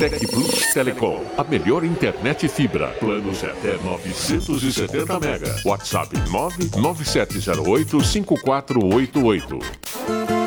Tec Plus Telecom, a melhor internet fibra. Planos até 970 mega. WhatsApp 997085488.